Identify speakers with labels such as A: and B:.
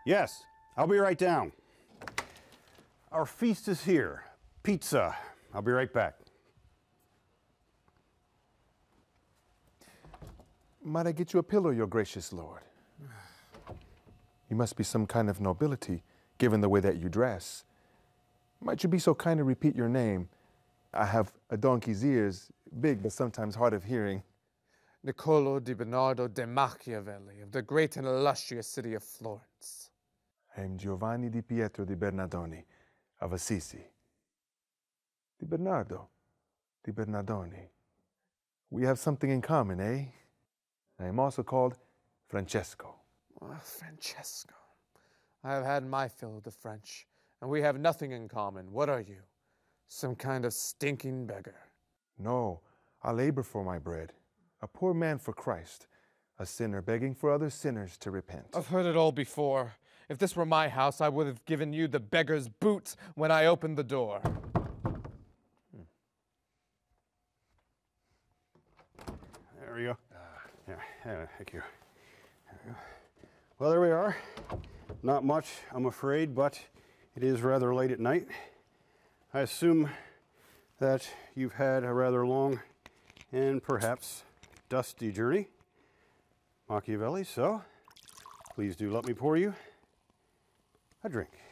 A: Yes, I'll be right down. Our feast is here. Pizza. I'll be right back.
B: Might I get you a pillow, your gracious lord? You must be some kind of nobility, given the way that you dress. Might you be so kind to repeat your name? I have a donkey's ears, big but sometimes hard of hearing.
C: Niccolo di Bernardo de Machiavelli of the great and illustrious city of Florence.
B: I am Giovanni di Pietro di Bernardoni of Assisi. Di Bernardo, di Bernardoni. We have something in common, eh? I am also called Francesco.
C: Francesco. I have had my fill of the French, and we have nothing in common. What are you? Some kind of stinking beggar?
B: No, I labor for my bread. A poor man for Christ. A sinner begging for other sinners to repent.
C: I've heard it all before. If this were my house, I would have given you the beggar's boot when I opened the door.
A: There we go. Yeah, thank you. There we go. Well, there we are. Not much, I'm afraid, but it is rather late at night. I assume that you've had a rather long and perhaps dusty journey, Machiavelli, so please do let me pour you a drink.